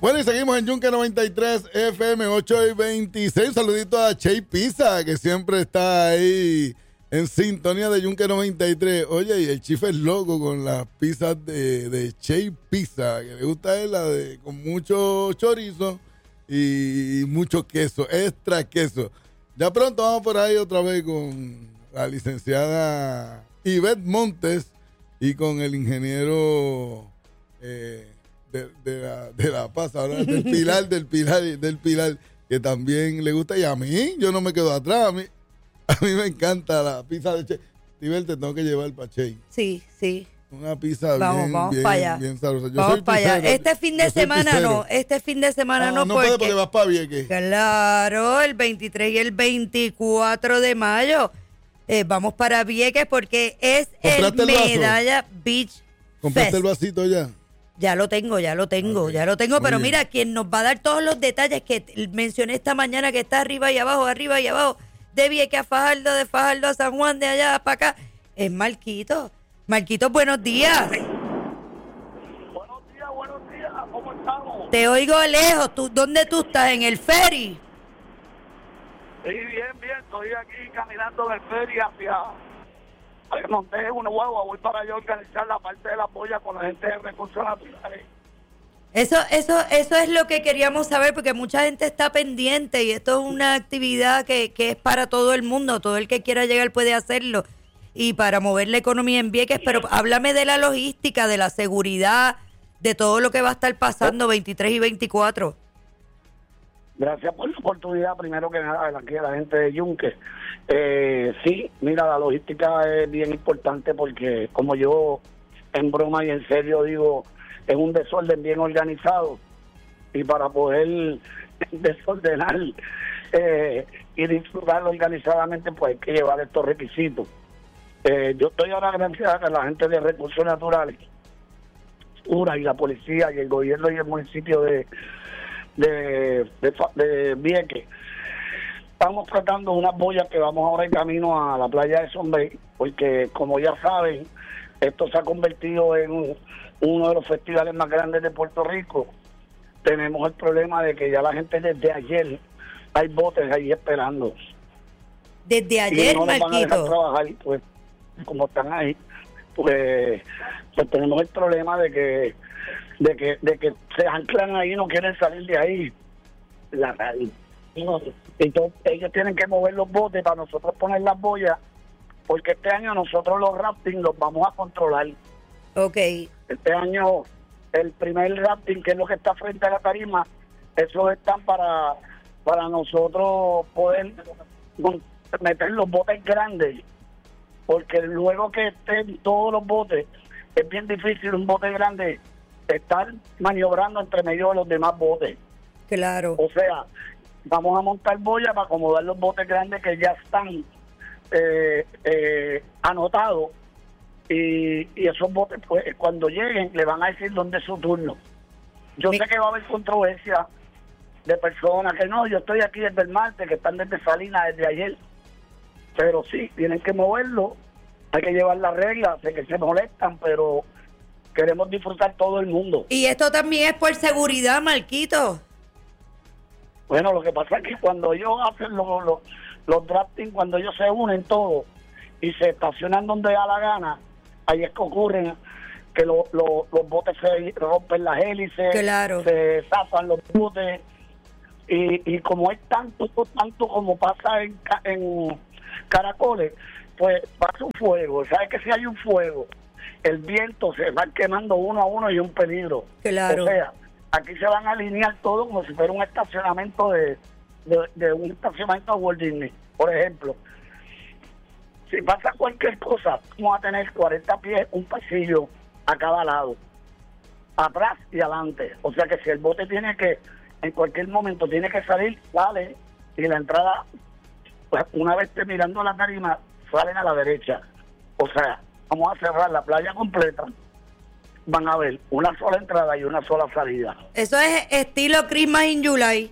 Bueno, y seguimos en Yunque 93 FM 8 y 26. Un saludito a Che Pizza, que siempre está ahí en sintonía de Yunque 93. Oye, y el Chief es loco con las pizzas de Che Pizza, que le gusta a él con mucho chorizo y mucho queso, extra queso. Ya pronto vamos por ahí otra vez con la licenciada Ivette Montes y con el ingeniero de la Paz, ahora del Pilar, que también le gusta. Y a mí, yo no me quedo atrás. A mí me encanta la pizza de Che. Ivette, te tengo que llevar para Che. Sí. Una pizza vamos para allá. Bien sabrosa. Vamos para allá. Este fin de semana no. No puede porque vas para Vieques. Claro, el 23 y el 24 de mayo. Vamos para Vieques porque es el Medalla Beach ¿Compraste Fest. el vasito ya? Ya lo tengo, Okay. pero mira, quien nos va a dar todos los detalles que mencioné esta mañana, que está arriba y abajo, de Vieques a Fajardo, de Fajardo a San Juan, de allá para acá, es Marquito. Marquito, buenos días. Buenos días, ¿cómo estamos? Te oigo lejos. ¿Dónde tú estás? ¿En el ferry? Sí, bien, estoy aquí caminando del ferry hacia... Monté una guagua, voy para allá a organizar la parte de la polla con la gente de recursos naturales. Eso es lo que queríamos saber, porque mucha gente está pendiente y esto es una actividad que es para todo el mundo. Todo el que quiera llegar puede hacerlo. Y para mover la economía en Vieques, pero háblame de la logística, de la seguridad, de todo lo que va a estar pasando 23 y 24. Gracias por la oportunidad, primero que nada, aquí a la gente de Yunque. Sí, mira, la logística es bien importante porque, como yo en broma y en serio digo, es un desorden bien organizado, y para poder desordenar y disfrutarlo organizadamente, pues hay que llevar estos requisitos. Yo estoy ahora gracias a la gente de Recursos Naturales, URA y la policía y el gobierno y el municipio de Vieques. Estamos tratando unas boyas que vamos ahora en camino a la playa de Sombey, porque como ya saben, esto se ha convertido en uno de los festivales más grandes de Puerto Rico. Tenemos el problema de que ya la gente desde ayer hay botes ahí esperando. Desde ayer, y no nos van a dejar Marquito. trabajar, pues como están ahí, pues tenemos el problema de que se anclan ahí y no quieren salir de ahí. La radio. Entonces ellos tienen que mover los botes para nosotros poner las boyas, porque este año nosotros los rafting los vamos a controlar. Ok. Este año el primer rafting, que es lo que está frente a la tarima, esos están para nosotros poder meter los botes grandes, porque luego que estén todos los botes, es bien difícil un bote grande estar maniobrando entre medio de los demás botes. Claro. O sea, vamos a montar boya para acomodar los botes grandes que ya están anotados, y esos botes, pues cuando lleguen le van a decir dónde es su turno. Yo sé que va a haber controversia de personas que no, yo estoy aquí desde el martes, que están desde Salinas desde ayer, pero sí, tienen que moverlo, hay que llevar las reglas, sé que se molestan, pero queremos disfrutar todo el mundo. Y esto también es por seguridad, Marquito. Bueno, lo que pasa es que cuando ellos hacen los drafting, cuando ellos se unen todos y se estacionan donde da la gana, ahí es que ocurren que los botes se rompen las hélices, Claro. se zafan los botes, y como es tanto como pasa en Caracoles, pues pasa un fuego. ¿Sabes que si hay un fuego, el viento se va quemando uno a uno y es un peligro? Claro. O sea, aquí se van a alinear todo como si fuera un estacionamiento de un estacionamiento de Walt Disney, por ejemplo. Si pasa cualquier cosa, vamos a tener 40 pies, un pasillo a cada lado, atrás y adelante. O sea que si el bote tiene que, en cualquier momento tiene que salir, sale, y la entrada, pues una vez esté mirando la tarima, salen a la derecha. O sea, vamos a cerrar la playa completa. Van a ver una sola entrada y una sola salida. Eso es estilo Christmas in July.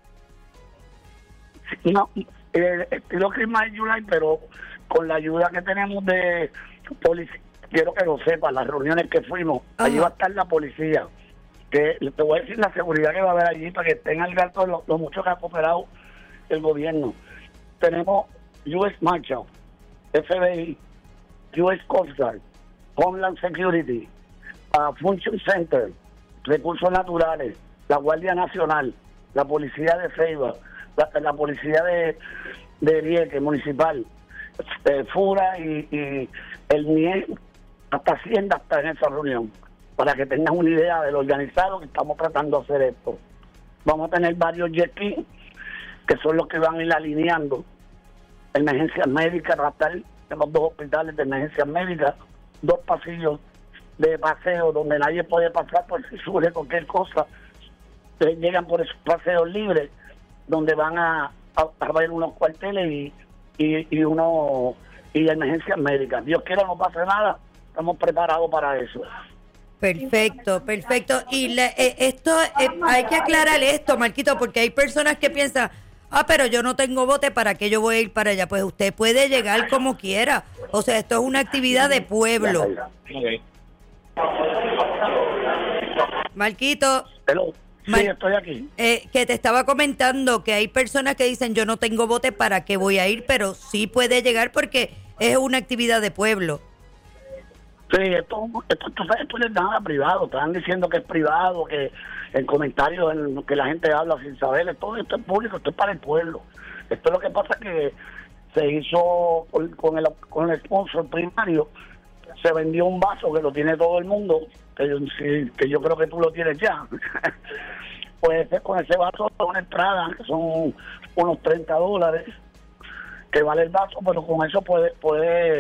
No, estilo Christmas in July, pero con la ayuda que tenemos de policía. Quiero que lo sepan, las reuniones que fuimos, allí va a estar la policía, que te voy a decir la seguridad que va a haber allí para que estén al tanto de lo mucho que ha cooperado el gobierno. Tenemos US Marshal, FBI, US Coast Guard, Homeland Security, Function Center, Recursos Naturales, la Guardia Nacional, la Policía de Ceiba, la Policía de Vieques Municipal, FURA y el NIE, hasta Hacienda está en esa reunión, para que tengan una idea de lo organizado que estamos tratando de hacer esto. Vamos a tener varios jet skis, que son los que van a ir alineando emergencias médicas, tenemos 2 hospitales de emergencias médicas, 2 pasillos de paseo donde nadie puede pasar por si surge cualquier cosa. Llegan por esos paseos libres donde van a haber unos cuarteles y emergencias médicas. Dios quiera no pase nada, estamos preparados para eso. Perfecto. Y esto hay que aclarar esto, Marquito, porque hay personas que piensan, pero yo no tengo bote, ¿para qué yo voy a ir para allá? Pues usted puede llegar como quiera. O sea, esto es una actividad de pueblo. Marquito. Hello. Sí, estoy aquí. Que te estaba comentando que hay personas que dicen, yo no tengo bote, ¿para qué voy a ir? Pero sí puede llegar porque es una actividad de pueblo. Sí, esto no es nada privado. Están diciendo que es privado, que el comentario que la gente habla sin saber, todo esto es público, esto es para el pueblo. Esto es lo que pasa que se hizo con el sponsor primario, se vendió un vaso que lo tiene todo el mundo, que yo creo que tú lo tienes ya. Pues con ese vaso una entrada, que son unos $30, que vale el vaso, pero con eso puede con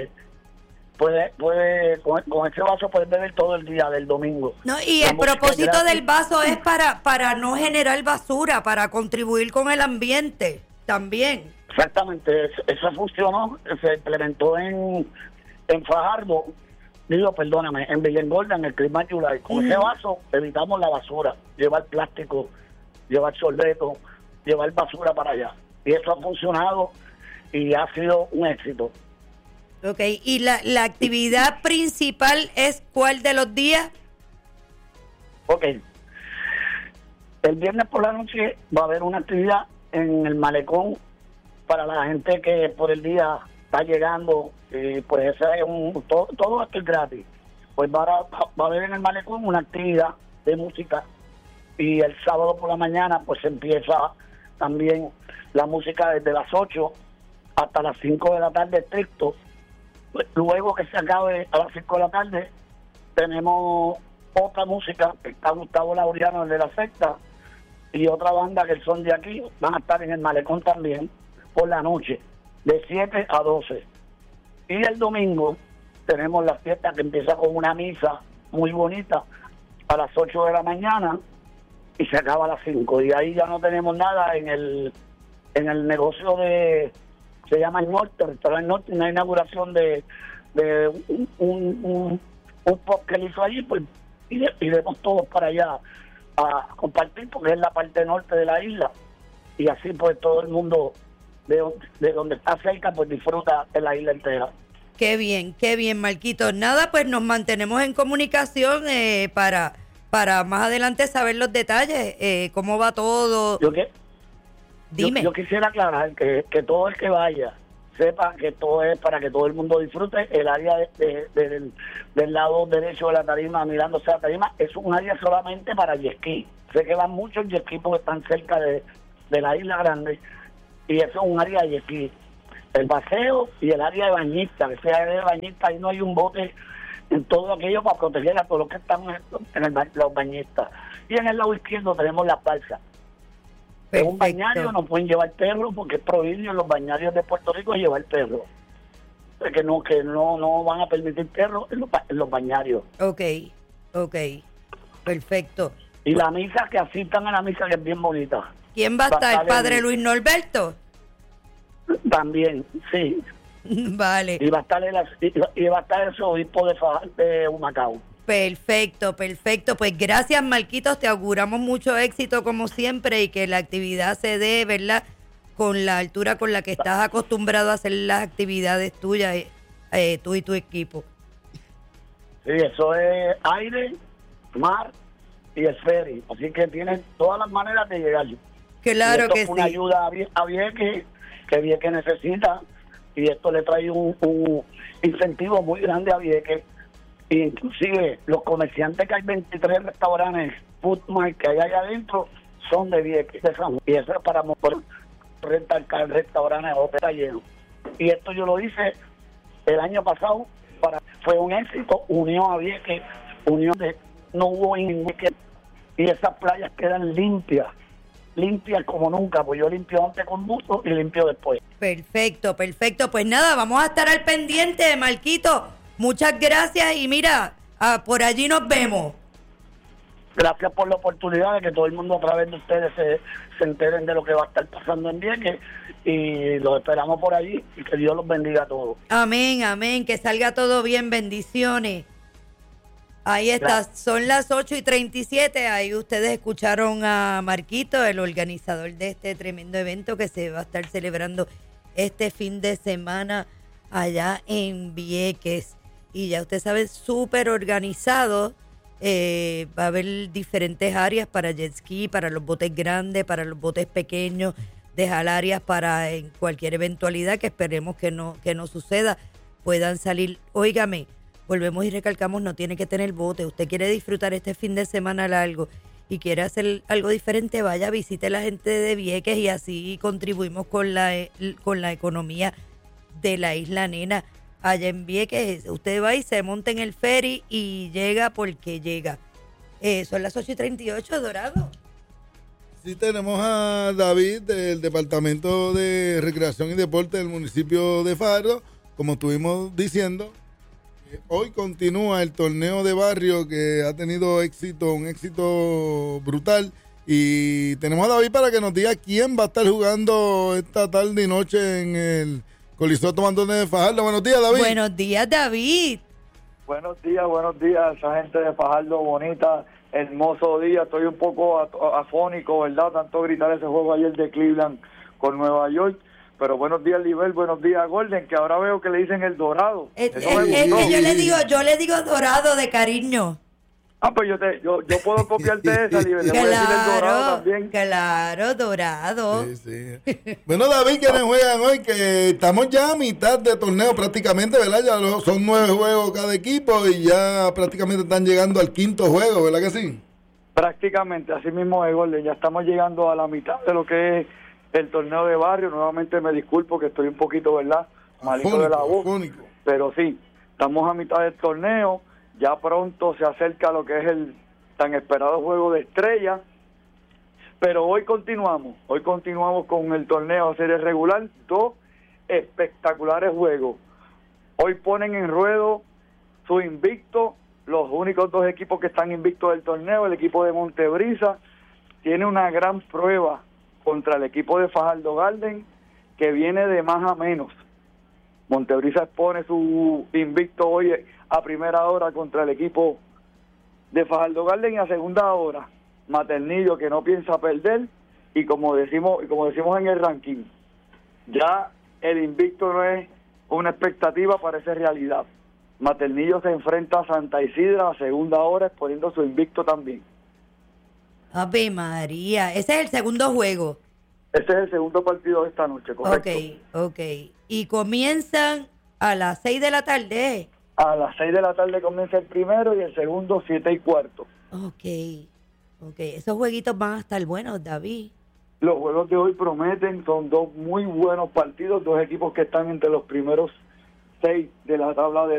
ese vaso puedes beber todo el día del domingo. No, y el propósito del vaso es para no generar basura, para contribuir con el ambiente también. Exactamente, eso funcionó, se implementó en Fajardo, en Villengorda, en el Clima July. Con ese vaso evitamos la basura, llevar plástico, llevar sorbeto, llevar basura para allá. Y eso ha funcionado y ha sido un éxito. Ok, ¿y la actividad principal es cuál de los días? Ok, el viernes por la noche va a haber una actividad en el malecón para la gente que por el día está llegando, pues ese es todo esto es gratis. Pues va a haber en el malecón una actividad de música y el sábado por la mañana pues empieza también la música desde las 8 hasta las 5 de la tarde estricto. Luego que se acabe a las 5 de la tarde, tenemos otra música, que está Gustavo Laureano, el de la secta, y otra banda que son de aquí, van a estar en el malecón también, por la noche, de 7 a 12. Y el domingo tenemos la fiesta que empieza con una misa muy bonita a las 8 de la mañana y se acaba a las 5. Y ahí ya no tenemos nada en el negocio se llama el Norte, el Restaurante Norte, una inauguración de un pub que él hizo allí, pues iremos todos para allá a compartir, porque es la parte norte de la isla, y así pues todo el mundo de donde está cerca pues disfruta de la isla entera. Qué bien, Marquito. Nada, pues nos mantenemos en comunicación para más adelante saber los detalles, cómo va todo. Dime. Yo quisiera aclarar que todo el que vaya sepa que todo es para que todo el mundo disfrute. El área del lado derecho de la tarima, mirándose a la tarima, es un área solamente para jet ski. Sé que van muchos jet ski porque están cerca de la isla grande, y eso es un área de jet ski. El paseo y el área de bañistas, que ese área de bañistas, ahí no hay un bote en todo aquello para proteger a todos los que están en los bañistas. Y en el lado izquierdo tenemos las balsas. En un bañario no pueden llevar perros porque es prohibido en los bañarios de Puerto Rico llevar perros. Que no van a permitir perros en los bañarios. Ok, perfecto. Y la misa, que asistan a la misa, que es bien bonita. ¿Quién va a estar? ¿El padre Luis Norberto? También, sí. Vale. Y va a estar el obispo de Humacao. Perfecto. Pues gracias, Marquitos. Te auguramos mucho éxito como siempre y que la actividad se dé, ¿verdad?, con la altura con la que estás acostumbrado a hacer las actividades tuyas, tú y tu equipo. Sí, eso es aire, mar y el ferry. Así que tienen todas las maneras de llegar. Claro y esto que es una sí. ayuda a Vieques, que Vieques necesita, y esto le trae un incentivo muy grande a Vieques. E inclusive los comerciantes, que hay 23 restaurantes food mart que hay allá adentro, son de Vieques, de San Juan. Y eso es para rentar restaurantes o está lleno. Y esto yo lo hice el año pasado, fue un éxito, unió a Vieques, no hubo Vieques, y esas playas quedan limpias como nunca, pues yo limpio antes con buzo y limpio después. Perfecto. Pues nada, vamos a estar al pendiente, Marquito. Muchas gracias y mira, por allí nos vemos. Gracias por la oportunidad de que todo el mundo a través de ustedes se enteren de lo que va a estar pasando en Vieques, y los esperamos por allí, y que Dios los bendiga a todos. Amén, que salga todo bien, bendiciones. Ahí está, Gracias. son las 8:37, ahí ustedes escucharon a Marquito, el organizador de este tremendo evento que se va a estar celebrando este fin de semana allá en Vieques. Y ya usted sabe, súper organizado. Va a haber diferentes áreas para jet ski, para los botes grandes, para los botes pequeños, dejar áreas para en cualquier eventualidad que esperemos que no suceda, puedan salir. Óigame, volvemos y recalcamos, no tiene que tener bote. Usted quiere disfrutar este fin de semana largo y quiere hacer algo diferente, vaya, visite a la gente de Vieques y así contribuimos con la economía de la Isla Nena. Allá en Vieques, usted va y se monta en el ferry y llega porque llega. Son las 8:38, Dorado. Sí, tenemos a David del Departamento de Recreación y Deporte del municipio de Fajardo. Como estuvimos diciendo, hoy continúa el torneo de barrio que ha tenido un éxito brutal. Y tenemos a David para que nos diga quién va a estar jugando esta tarde y noche en el Coliseo Tomandones de Fajardo. Buenos días, David. Buenos días, David. Buenos días, esa gente de Fajardo, bonita, hermoso día. Estoy un poco afónico, ¿verdad? Tanto gritar ese juego ayer de Cleveland con Nueva York. Pero buenos días, Libel, buenos días, Golden, que ahora veo que le dicen el Dorado. Es que yo le digo Dorado de cariño. Ah, pues yo puedo copiarte esa, Libel. Le voy a decir el Dorado también. Claro, Dorado. Sí. Bueno, David, ¿quiénes juegan hoy? Que estamos ya a mitad de torneo prácticamente, ¿verdad? Ya son 9 juegos cada equipo y ya prácticamente están llegando al 5º juego, ¿verdad que sí? Prácticamente, así mismo es, Golden. Ya estamos llegando a la mitad de lo que es el torneo de barrio. Nuevamente me disculpo que estoy un poquito, ¿verdad?, malito de la voz. Afónico. Pero sí, estamos a mitad del torneo. Ya pronto se acerca lo que es el tan esperado juego de estrellas. Pero hoy continuamos con el torneo de serie regular. 2 espectaculares juegos. Hoy ponen en ruedo su invicto, los únicos 2 equipos que están invictos del torneo. El equipo de Montebrisa tiene una gran prueba contra el equipo de Fajardo Garden, que viene de más a menos. Montebrisa expone su invicto hoy a primera hora contra el equipo de Fajardo Garden, y a segunda hora Maternillo, que no piensa perder, y como decimos en el ranking, ya el invicto no es una expectativa, parece realidad. Maternillo se enfrenta a Santa Isidra a segunda hora, exponiendo su invicto también. Ave María, ese es el segundo juego. Este es el segundo partido de esta noche, correcto. Ok. Y comienzan a las 6 de la tarde. A las 6 de la tarde comienza el primero y el segundo 7:15. Ok. Esos jueguitos van a estar buenos, David. Los juegos de hoy prometen, son 2 muy buenos partidos, 2 equipos que están entre los primeros 6 de la tabla de